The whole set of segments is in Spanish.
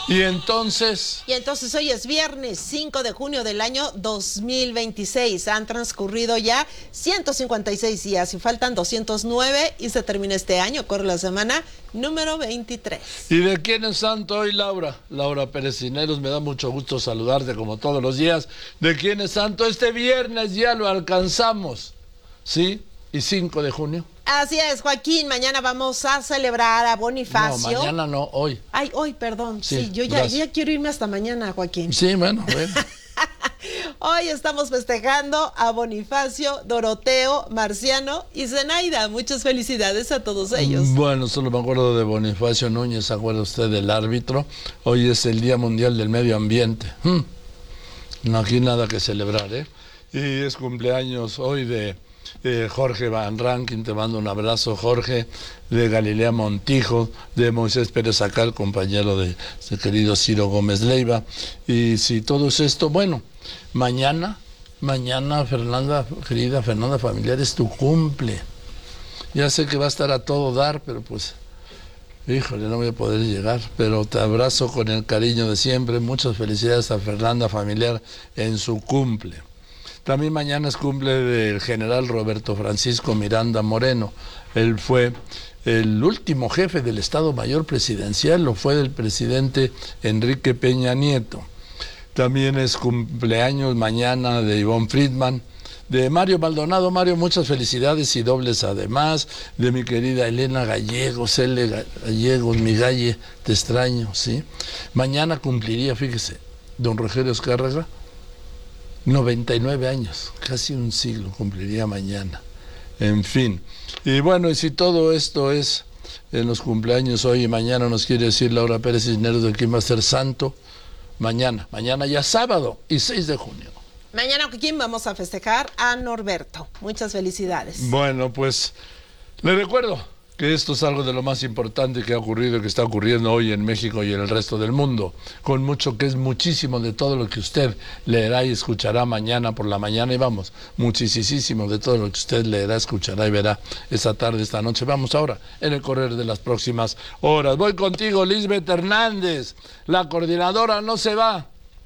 Y entonces hoy es viernes 5 de junio del año 2026. Han transcurrido ya 156 días y faltan 209 y se termina este año. Corre la semana número 23. ¿Y de quién es santo hoy, Laura? Laura Pérez Cisneros, me da mucho gusto saludarte como todos los días. ¿De quién es santo? Este viernes ya lo alcanzamos, ¿sí? ¿Y 5 de junio? Así es, Joaquín. Mañana vamos a celebrar a Bonifacio. No, mañana no, hoy. Ay, hoy, perdón. Sí, yo ya quiero irme hasta mañana, Joaquín. Sí, bueno. Hoy estamos festejando a Bonifacio, Doroteo, Marciano y Zenaida. Muchas felicidades a todos ellos. Bueno, solo me acuerdo de Bonifacio Núñez, ¿se acuerda usted del árbitro? Hoy es el Día Mundial del Medio Ambiente. No, aquí nada que celebrar, ¿eh? Y es cumpleaños hoy de Jorge Van Rankin, te mando un abrazo, Jorge, de Galilea Montijo, de Moisés Pérez Acal, compañero de querido Ciro Gómez Leiva. Y si todo es esto, bueno, mañana, Fernanda, querida Fernanda Familiar, es tu cumple. Ya sé que va a estar a todo dar, pero pues, híjole, no voy a poder llegar, pero te abrazo con el cariño de siempre. Muchas felicidades a Fernanda Familiar en su cumple. También mañana es cumple del general Roberto Francisco Miranda Moreno. Él fue el último jefe del Estado Mayor Presidencial, lo fue del presidente Enrique Peña Nieto. También es cumpleaños mañana de Ivonne Friedman, de Mario Maldonado. Mario, muchas felicidades y dobles además, de mi querida Elena Gallegos, Gallegos, mi galle, te extraño, ¿sí? Mañana cumpliría, fíjese, don Rogelio Escárraga, 99 años, casi un siglo cumpliría mañana. En fin, y bueno, y si todo esto es en los cumpleaños hoy y mañana, nos quiere decir Laura Pérez Cisneros de quién va a ser santo. Mañana ya sábado y 6 de junio. Mañana, ¿quién vamos a festejar? A Norberto. Muchas felicidades. Bueno, pues le recuerdo que esto es algo de lo más importante que ha ocurrido y que está ocurriendo hoy en México y en el resto del mundo, con mucho que es muchísimo de todo lo que usted leerá y escuchará mañana por la mañana, y vamos, muchísimo de todo lo que usted leerá, escuchará y verá esta tarde, esta noche. Vamos ahora en el correr de las próximas horas. Voy contigo, Lisbeth Hernández, la coordinadora no se va.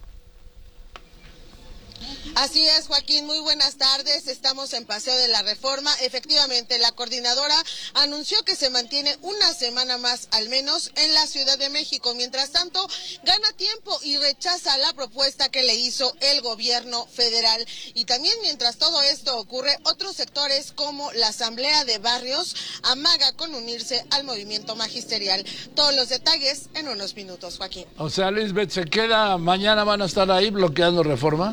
Así es, Joaquín, muy buenas tardes. Estamos en Paseo de la Reforma. Efectivamente, la coordinadora anunció que se mantiene una semana más, al menos, en la Ciudad de México. Mientras tanto, gana tiempo y rechaza la propuesta que le hizo el gobierno federal. Y también, mientras todo esto ocurre, otros sectores como la Asamblea de Barrios amaga con unirse al movimiento magisterial. Todos los detalles en unos minutos, Joaquín. O sea, Lisbeth, ¿se queda? ¿Mañana van a estar ahí bloqueando Reforma?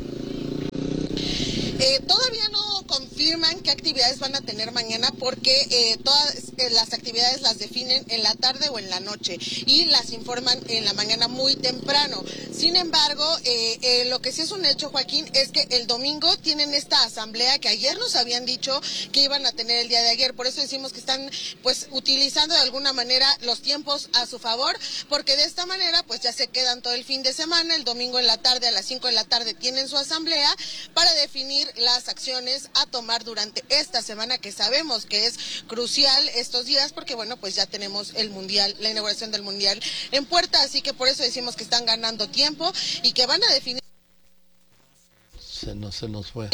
Todavía no confirman qué actividades van a tener mañana porque todas las actividades las definen en la tarde o en la noche y las informan en la mañana muy temprano. Sin embargo, lo que sí es un hecho, Joaquín, es que el domingo tienen esta asamblea que ayer nos habían dicho que iban a tener el día de ayer. Por eso decimos que están pues utilizando de alguna manera los tiempos a su favor, porque de esta manera pues ya se quedan todo el fin de semana. El domingo en la tarde, a las 5 de la tarde, tienen su asamblea para definir las acciones a tomar durante esta semana, que sabemos que es crucial estos días porque bueno, pues ya tenemos el mundial, la inauguración del mundial en puerta, así que por eso decimos que están ganando tiempo y que van a definir. Se nos fue.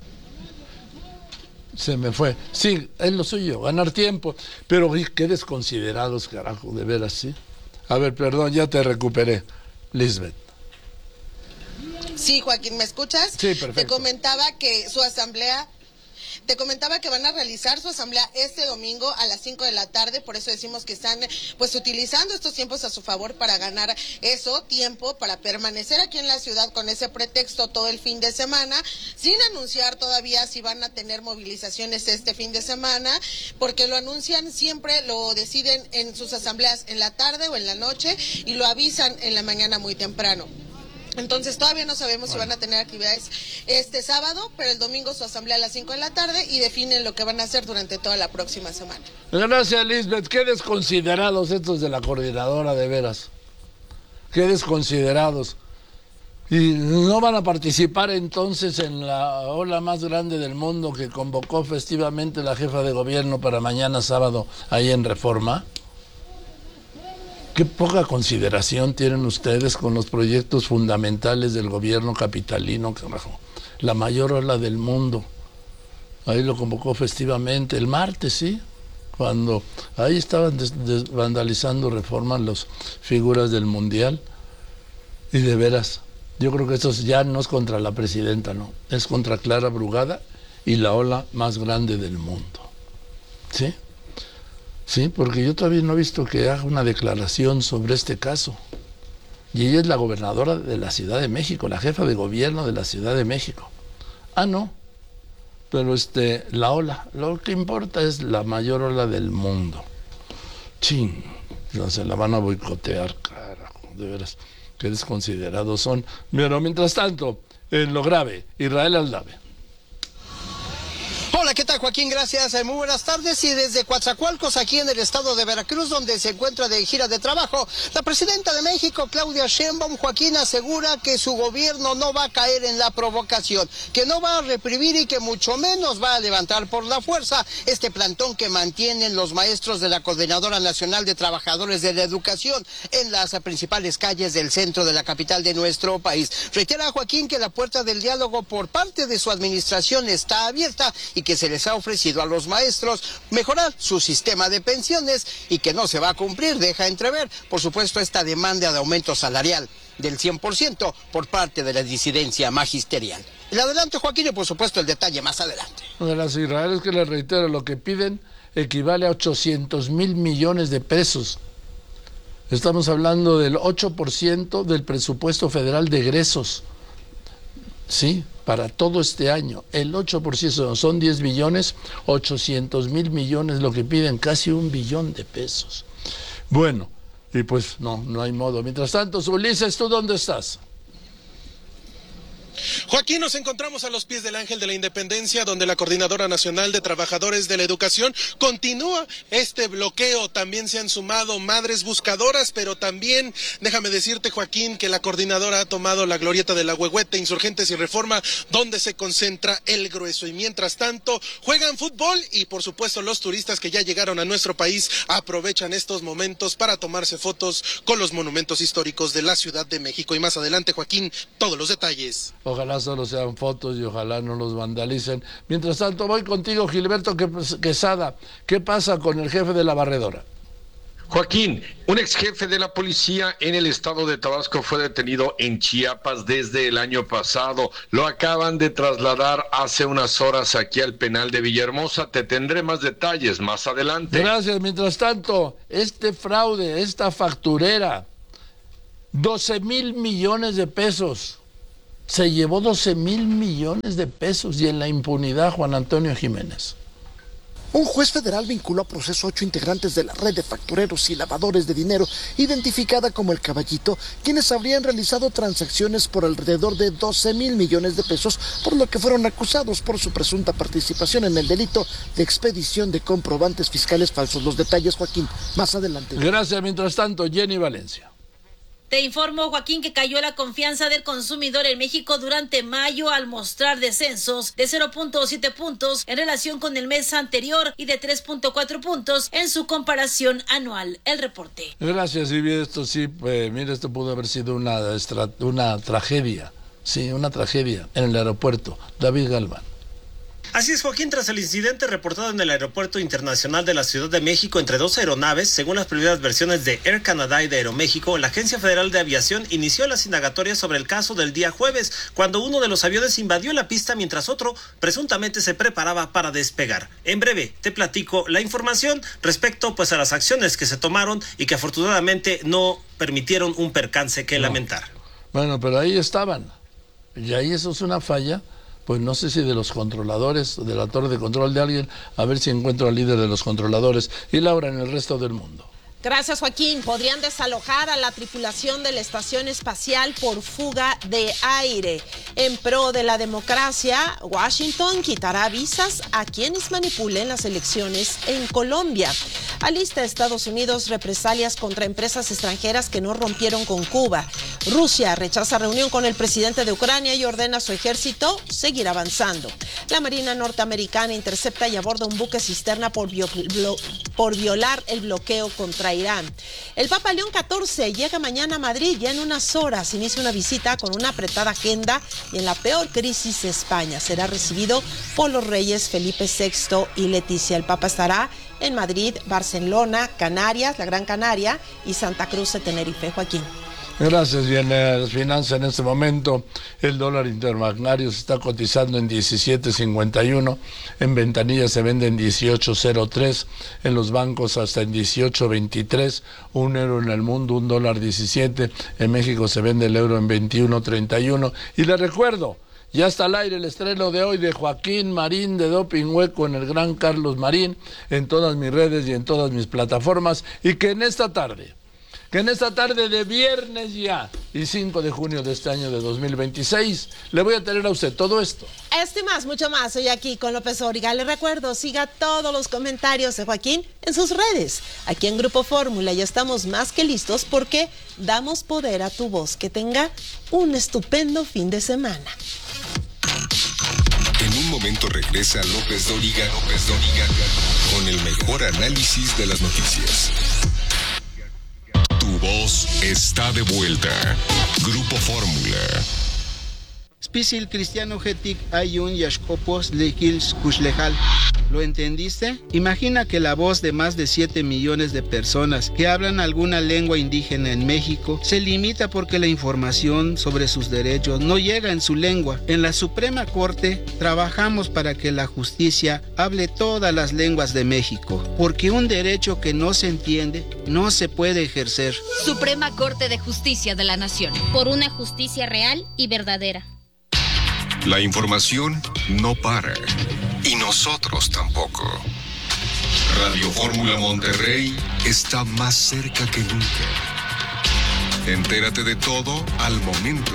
Se me fue. Sí, es lo suyo, ganar tiempo. Pero qué desconsiderados, carajo, de veras, ¿sí? A ver, perdón, ya te recuperé, Lisbeth. Sí, Joaquín, ¿me escuchas? Sí, perfecto. Te comentaba que van a realizar su asamblea este domingo a las 5 de la tarde, por eso decimos que están pues utilizando estos tiempos a su favor para ganar tiempo para permanecer aquí en la ciudad con ese pretexto todo el fin de semana, sin anunciar todavía si van a tener movilizaciones este fin de semana, porque lo anuncian siempre, lo deciden en sus asambleas en la tarde o en la noche y lo avisan en la mañana muy temprano. Entonces todavía no sabemos si van a tener actividades este sábado, pero el domingo su asamblea a las 5 de la tarde y definen lo que van a hacer durante toda la próxima semana. Gracias, Lisbeth. Qué desconsiderados estos de la coordinadora, de veras. Qué desconsiderados. ¿Y no van a participar entonces en la ola más grande del mundo que convocó festivamente la jefa de gobierno para mañana sábado ahí en Reforma? Qué poca consideración tienen ustedes con los proyectos fundamentales del gobierno capitalino, carajo. La mayor ola del mundo. Ahí lo convocó festivamente, el martes, ¿sí? Cuando ahí estaban vandalizando Reforma las figuras del Mundial. Y de veras, yo creo que eso ya no es contra la presidenta, no. Es contra Clara Brugada y la ola más grande del mundo. ¿Sí? Sí, porque yo todavía no he visto que haga una declaración sobre este caso. Y ella es la gobernadora de la Ciudad de México, la jefa de gobierno de la Ciudad de México. Ah, no. Pero la ola, lo que importa es la mayor ola del mundo. Chin, no se la van a boicotear, carajo, de veras, qué desconsiderados son. Pero mientras tanto, en lo grave, Israel Aldave. Hola, ¿qué tal, Joaquín? Gracias, muy buenas tardes. Y desde Coatzacoalcos, aquí en el estado de Veracruz, donde se encuentra de gira de trabajo, la presidenta de México, Claudia Sheinbaum, Joaquín, asegura que su gobierno no va a caer en la provocación, que no va a reprimir y que mucho menos va a levantar por la fuerza este plantón que mantienen los maestros de la Coordinadora Nacional de Trabajadores de la Educación en las principales calles del centro de la capital de nuestro país. Reitera, Joaquín, que la puerta del diálogo por parte de su administración está abierta y que se les ha ofrecido a los maestros mejorar su sistema de pensiones y que no se va a cumplir. Deja entrever, por supuesto, esta demanda de aumento salarial del 100% por parte de la disidencia magisterial. El adelante, Joaquín, y por supuesto el detalle más adelante. De las Israel es que les reitero, lo que piden equivale a 800,000 millones de pesos. Estamos hablando del 8% del presupuesto federal de egresos. Sí, para todo este año, el 8% son 10 billones, 800,000 millones, lo que piden, casi 1 billón de pesos. Bueno, y pues no hay modo. Mientras tanto, Ulises, ¿tú dónde estás? Joaquín, nos encontramos a los pies del Ángel de la Independencia, donde la Coordinadora Nacional de Trabajadores de la Educación continúa este bloqueo. También se han sumado madres buscadoras, pero también, déjame decirte, Joaquín, que la coordinadora ha tomado la glorieta de la Huehuete, Insurgentes y Reforma, donde se concentra el grueso. Y mientras tanto, juegan fútbol y, por supuesto, los turistas que ya llegaron a nuestro país aprovechan estos momentos para tomarse fotos con los monumentos históricos de la Ciudad de México. Y más adelante, Joaquín, todos los detalles. Ojalá solo sean fotos y ojalá no los vandalicen. Mientras tanto, voy contigo, Gilberto Quesada. ¿Qué pasa con el jefe de la barredora? Joaquín, un ex jefe de la policía en el estado de Tabasco fue detenido en Chiapas desde el año pasado. Lo acaban de trasladar hace unas horas aquí al penal de Villahermosa. Te tendré más detalles más adelante. Gracias. Mientras tanto, este fraude, esta facturera, 12,000 millones de pesos. Se llevó 12,000 millones de pesos y en la impunidad Juan Antonio Jiménez. Un juez federal vinculó a proceso 8 integrantes de la red de factureros y lavadores de dinero, identificada como El Caballito, quienes habrían realizado transacciones por alrededor de 12,000 millones de pesos, por lo que fueron acusados por su presunta participación en el delito de expedición de comprobantes fiscales falsos. Los detalles, Joaquín, más adelante. Gracias. Mientras tanto, Jenny Valencia. Te informo, Joaquín, que cayó la confianza del consumidor en México durante mayo al mostrar descensos de 0.7 puntos en relación con el mes anterior y de 3.4 puntos en su comparación anual. El reporte. Gracias, Ivy. Esto sí, mire, esto pudo haber sido una tragedia. Sí, una tragedia en el aeropuerto. David Galván. Así es, Joaquín, tras el incidente reportado en el Aeropuerto Internacional de la Ciudad de México entre dos aeronaves, según las primeras versiones de Air Canada y de Aeroméxico, la Agencia Federal de Aviación inició las indagatorias sobre el caso del día jueves, cuando uno de los aviones invadió la pista mientras otro presuntamente se preparaba para despegar. En breve te platico la información respecto a las acciones que se tomaron y que afortunadamente no permitieron un percance que lamentar. Bueno, pero ahí estaban, y ahí eso es una falla. Pues no sé si de los controladores, de la torre de control de alguien, a ver si encuentro al líder de los controladores. Y Laura, en el resto del mundo. Gracias, Joaquín. Podrían desalojar a la tripulación de la estación espacial por fuga de aire. En pro de la democracia, Washington quitará visas a quienes manipulen las elecciones en Colombia. Alista Estados Unidos represalias contra empresas extranjeras que no rompieron con Cuba. Rusia rechaza reunión con el presidente de Ucrania y ordena a su ejército seguir avanzando. La Marina norteamericana intercepta y aborda un buque cisterna por violar el bloqueo contra Irán. El Papa León XIV llega mañana a Madrid y en unas horas inicia una visita con una apretada agenda y en la peor crisis de España. Será recibido por los reyes Felipe VI y Leticia. El Papa estará en Madrid, Barcelona, Canarias, la Gran Canaria y Santa Cruz de Tenerife. Joaquín. Gracias. Y en las finanzas en este momento el dólar interbancario se está cotizando en 17.51, en ventanilla se vende en 18.03, en los bancos hasta en 18.23, un euro en el mundo, un dólar 17, en México se vende el euro en 21.31. Y les recuerdo, ya está al aire el estreno de hoy de Joaquín Marín de Doping Hueco en el Gran Carlos Marín, en todas mis redes y en todas mis plataformas, y que en esta tarde de viernes ya, y 5 de junio de este año de 2026, le voy a tener a usted todo esto. Esto y más, mucho más, hoy aquí con López Dóriga. Le recuerdo, siga todos los comentarios de Joaquín en sus redes. Aquí en Grupo Fórmula ya estamos más que listos porque damos poder a tu voz. Que tenga un estupendo fin de semana. En un momento regresa López Dóriga con el mejor análisis de las noticias. Tu voz está de vuelta. Grupo Fórmula. Spisil cristiano getik ayun yashkopos lekils kushlejal. ¿Lo entendiste? Imagina que la voz de más de 7 millones de personas que hablan alguna lengua indígena en México se limita porque la información sobre sus derechos no llega en su lengua. En la Suprema Corte trabajamos para que la justicia hable todas las lenguas de México, porque un derecho que no se entiende no se puede ejercer. Suprema Corte de Justicia de la Nación. Por una justicia real y verdadera. La información no para. Y nosotros tampoco. Radio Fórmula Monterrey está más cerca que nunca. Entérate de todo al momento.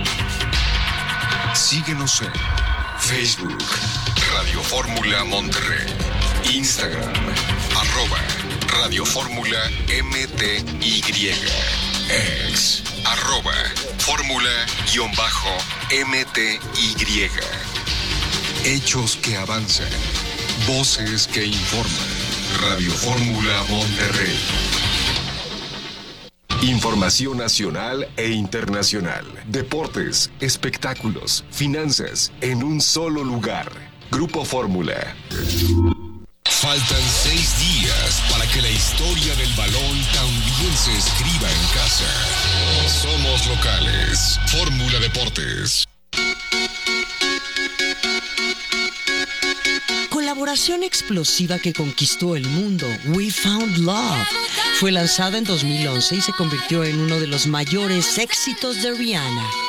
Síguenos en Facebook, Radio Fórmula Monterrey, Instagram, @Radio Fórmula MTY, X, @Fórmula_MTY. Hechos que avanzan, voces que informan. Radio Fórmula Monterrey. Información nacional e internacional. Deportes, espectáculos, finanzas, en un solo lugar. Grupo Fórmula. Faltan 6 días para que la historia del balón también se escriba en casa. Somos locales. Fórmula Deportes. Colaboración explosiva que conquistó el mundo, We Found Love. Fue lanzada en 2011 y se convirtió en uno de los mayores éxitos de Rihanna.